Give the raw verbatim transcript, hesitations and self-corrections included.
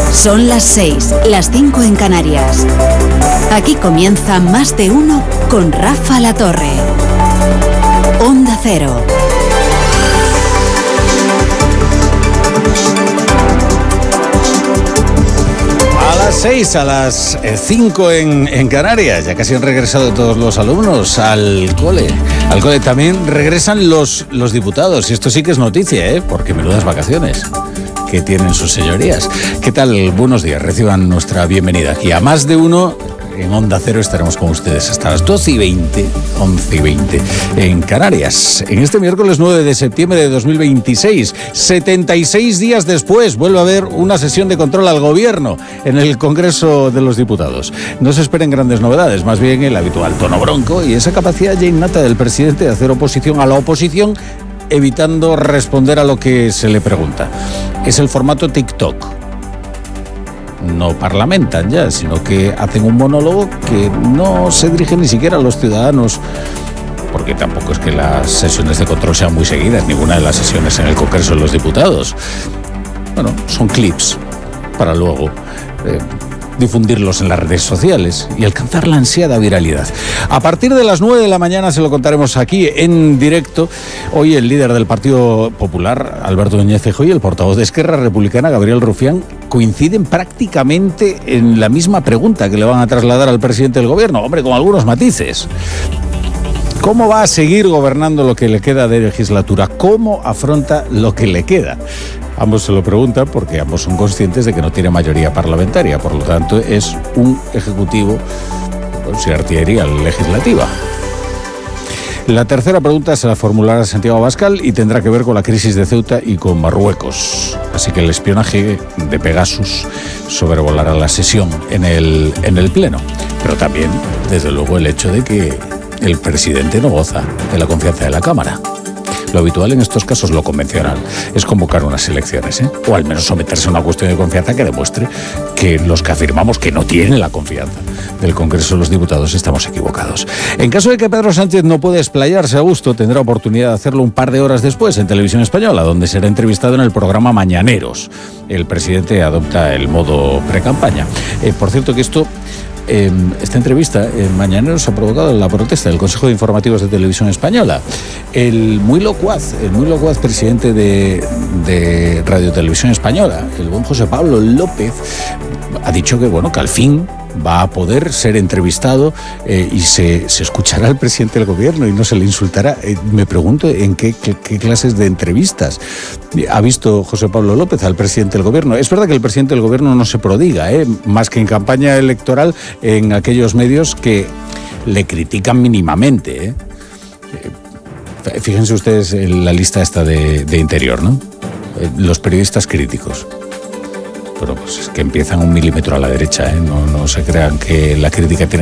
Son las seis, las cinco en Canarias. Aquí comienza Más de Uno con Rafa La Torre. Onda Cero. A las seis, a las cinco en, en Canarias, ya casi han regresado todos los alumnos al cole. Al cole también regresan los, los diputados, y esto sí que es noticia, ¿eh? Porque menudas vacaciones que tienen sus señorías. ¿Qué tal? Buenos días, reciban nuestra bienvenida aquí a Más de Uno. En Onda Cero estaremos con ustedes hasta las doce y veinte, once y veinte en Canarias. En este miércoles nueve de septiembre de dos mil veintiséis, setenta y seis días después, vuelve a haber una sesión de control al gobierno en el Congreso de los Diputados. No se esperen grandes novedades, más bien el habitual tono bronco y esa capacidad ya innata del presidente de hacer oposición a la oposición, evitando responder a lo que se le pregunta. Es el formato TikTok. No parlamentan ya, sino que hacen un monólogo que no se dirige ni siquiera a los ciudadanos, porque tampoco es que las sesiones de control sean muy seguidas, ninguna de las sesiones en el Congreso de los Diputados. Bueno, son clips para luego eh, difundirlos en las redes sociales y alcanzar la ansiada viralidad. A partir de las nueve de la mañana se lo contaremos aquí en directo. Hoy el líder del Partido Popular, Alberto Núñez Feijóo, y el portavoz de Esquerra Republicana, Gabriel Rufián, coinciden prácticamente en la misma pregunta que le van a trasladar al presidente del gobierno, hombre, con algunos matices. ¿Cómo va a seguir gobernando lo que le queda de legislatura? ¿Cómo afronta lo que le queda? Ambos se lo preguntan porque ambos son conscientes de que no tiene mayoría parlamentaria, por lo tanto es un ejecutivo con artillería legislativa. La tercera pregunta se la formulará Santiago Abascal y tendrá que ver con la crisis de Ceuta y con Marruecos. Así que el espionaje de Pegasus sobrevolará la sesión en el, en el Pleno. Pero también, desde luego, el hecho de que el presidente no goza de la confianza de la Cámara. Lo habitual en estos casos, lo convencional, es convocar unas elecciones, ¿eh? O al menos someterse a una cuestión de confianza que demuestre que los que afirmamos que no tienen la confianza del Congreso de los Diputados estamos equivocados. En caso de que Pedro Sánchez no pueda explayarse a gusto, tendrá oportunidad de hacerlo un par de horas después en Televisión Española, donde será entrevistado en el programa Mañaneros. El presidente adopta el modo pre-campaña. Eh, por cierto que esto... Eh, esta entrevista en Mañaneros ha provocado la protesta del Consejo de Informativos de Televisión Española. El muy locuaz, el muy locuaz presidente de, de Radio Televisión Española, el buen José Pablo López, ha dicho que, bueno, que al fin va a poder ser entrevistado eh, y se, se escuchará al presidente del gobierno y no se le insultará. Eh, me pregunto en qué, qué, qué clases de entrevistas ha visto José Pablo López al presidente del gobierno. Es verdad que el presidente del gobierno no se prodiga, eh, más que en campaña electoral, en aquellos medios que le critican mínimamente. Eh. Eh, fíjense ustedes en la lista esta de, de Interior, ¿no? Eh, los periodistas críticos. Bueno, pues es que empiezan un milímetro a la derecha, ¿eh? No, no se crean que la crítica tiene